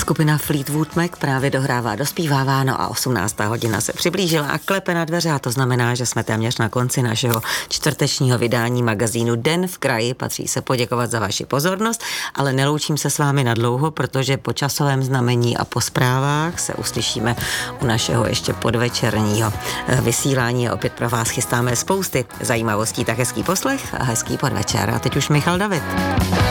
Skupina Fleetwood Mac právě dohrává Dospíváváno a 18. hodina se přiblížila a klepe na dveře a to znamená, že jsme téměř na konci našeho čtvrtečního vydání magazínu Den v kraji. Patří se poděkovat za vaši pozornost, ale neloučím se s vámi nadlouho, protože po časovém znamení a po zprávách se uslyšíme u našeho ještě podvečerního vysílání a opět pro vás chystáme spousty zajímavostí, tak hezký poslech a hezký podvečer. A teď už Michal David.